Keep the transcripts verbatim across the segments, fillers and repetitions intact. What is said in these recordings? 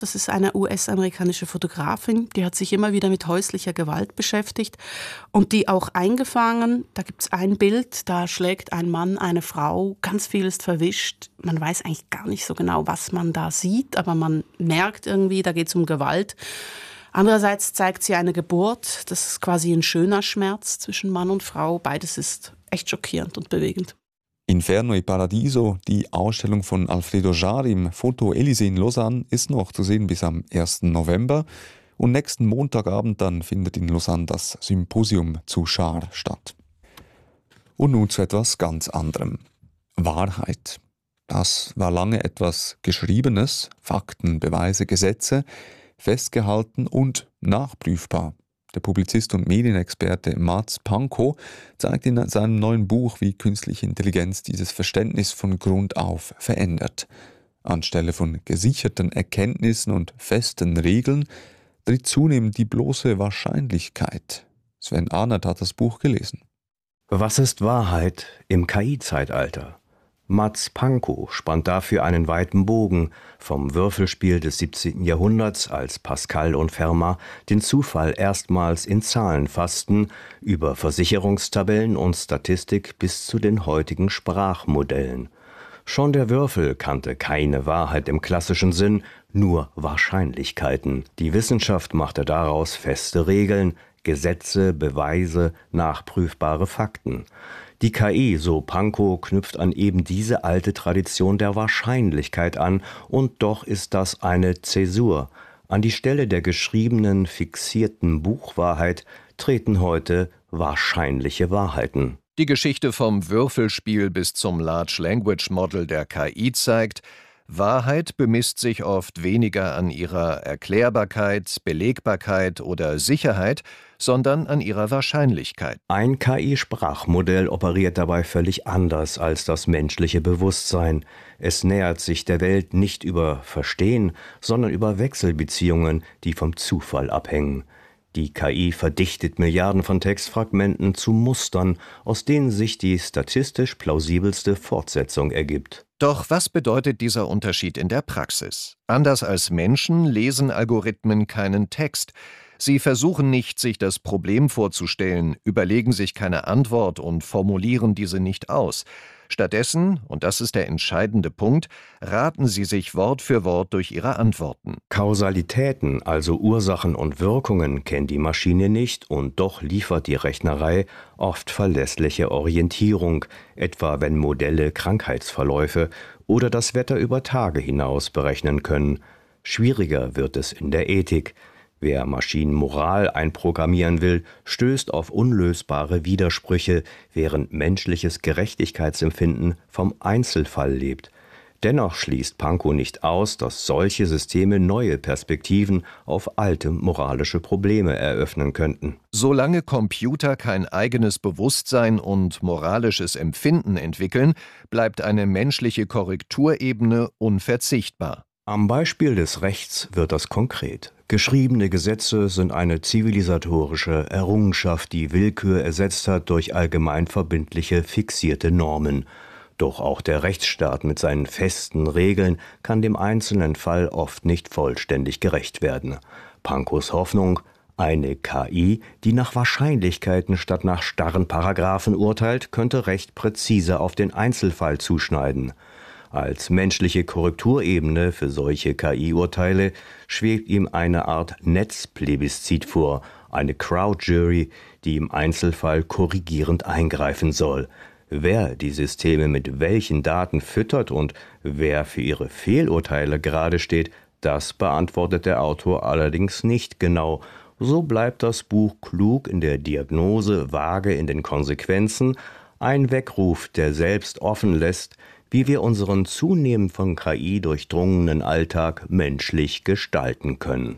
Das ist eine U S-amerikanische Fotografin, die hat sich immer wieder mit häuslicher Gewalt beschäftigt und die auch eingefangen. Da gibt es ein Bild, da schlägt ein Mann eine Frau, ganz viel ist verwischt. Man weiß eigentlich gar nicht so genau, was man da sieht, aber man merkt irgendwie, da geht es um Gewalt. Andererseits zeigt sie eine Geburt, das ist quasi ein schöner Schmerz zwischen Mann und Frau. Beides ist echt schockierend und bewegend. Inferno e Paradiso, die Ausstellung von Alfredo Jarre im Foto Elysée in Lausanne, ist noch zu sehen bis am ersten November. Und nächsten Montagabend dann findet in Lausanne das Symposium zu Jarre statt. Und nun zu etwas ganz anderem. Wahrheit. Das war lange etwas Geschriebenes, Fakten, Beweise, Gesetze, festgehalten und nachprüfbar. Der Publizist und Medienexperte Mats Pankow zeigt in seinem neuen Buch, wie künstliche Intelligenz dieses Verständnis von Grund auf verändert. Anstelle von gesicherten Erkenntnissen und festen Regeln tritt zunehmend die bloße Wahrscheinlichkeit. Sven Arnert hat das Buch gelesen. Was ist Wahrheit im K I-Zeitalter? Mats Pankow spannt dafür einen weiten Bogen vom Würfelspiel des siebzehnten Jahrhunderts, als Pascal und Fermat den Zufall erstmals in Zahlen fassten, über Versicherungstabellen und Statistik bis zu den heutigen Sprachmodellen. Schon der Würfel kannte keine Wahrheit im klassischen Sinn, nur Wahrscheinlichkeiten. Die Wissenschaft machte daraus feste Regeln, Gesetze, Beweise, nachprüfbare Fakten. Die K I, so Pankow, knüpft an eben diese alte Tradition der Wahrscheinlichkeit an, und doch ist das eine Zäsur. An die Stelle der geschriebenen, fixierten Buchwahrheit treten heute wahrscheinliche Wahrheiten. Die Geschichte vom Würfelspiel bis zum Large Language Model der K I zeigt, Wahrheit bemisst sich oft weniger an ihrer Erklärbarkeit, Belegbarkeit oder Sicherheit, sondern an ihrer Wahrscheinlichkeit. Ein K I-Sprachmodell operiert dabei völlig anders als das menschliche Bewusstsein. Es nähert sich der Welt nicht über Verstehen, sondern über Wechselbeziehungen, die vom Zufall abhängen. Die K I verdichtet Milliarden von Textfragmenten zu Mustern, aus denen sich die statistisch plausibelste Fortsetzung ergibt. Doch was bedeutet dieser Unterschied in der Praxis? Anders als Menschen lesen Algorithmen keinen Text. Sie versuchen nicht, sich das Problem vorzustellen, überlegen sich keine Antwort und formulieren diese nicht aus. Stattdessen, und das ist der entscheidende Punkt, raten sie sich Wort für Wort durch ihre Antworten. Kausalitäten, also Ursachen und Wirkungen, kennt die Maschine nicht, und doch liefert die Rechnerei oft verlässliche Orientierung, etwa wenn Modelle Krankheitsverläufe oder das Wetter über Tage hinaus berechnen können. Schwieriger wird es in der Ethik. Wer Maschinenmoral einprogrammieren will, stößt auf unlösbare Widersprüche, während menschliches Gerechtigkeitsempfinden vom Einzelfall lebt. Dennoch schließt Pankow nicht aus, dass solche Systeme neue Perspektiven auf alte moralische Probleme eröffnen könnten. Solange Computer kein eigenes Bewusstsein und moralisches Empfinden entwickeln, bleibt eine menschliche Korrekturebene unverzichtbar. Am Beispiel des Rechts wird das konkret. Geschriebene Gesetze sind eine zivilisatorische Errungenschaft, die Willkür ersetzt hat durch allgemein verbindliche, fixierte Normen. Doch auch der Rechtsstaat mit seinen festen Regeln kann dem einzelnen Fall oft nicht vollständig gerecht werden. Pankows Hoffnung: eine K I, die nach Wahrscheinlichkeiten statt nach starren Paragraphen urteilt, könnte Recht präziser auf den Einzelfall zuschneiden. Als menschliche Korrekturebene für solche K I-Urteile schwebt ihm eine Art Netzplebiszit vor, eine Crowd-Jury, die im Einzelfall korrigierend eingreifen soll. Wer die Systeme mit welchen Daten füttert und wer für ihre Fehlurteile gerade steht, das beantwortet der Autor allerdings nicht genau. So bleibt das Buch klug in der Diagnose, vage in den Konsequenzen, ein Weckruf, der selbst offen lässt, wie wir unseren zunehmend von K I durchdrungenen Alltag menschlich gestalten können.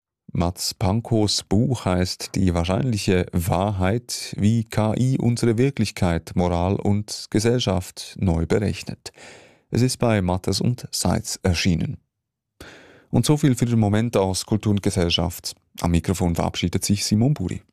Mats Pankows Buch heißt Die wahrscheinliche Wahrheit, wie K I unsere Wirklichkeit, Moral und Gesellschaft neu berechnet. Es ist bei Mattes und Seitz erschienen. Und so viel für den Moment aus Kultur und Gesellschaft. Am Mikrofon verabschiedet sich Simon Buri.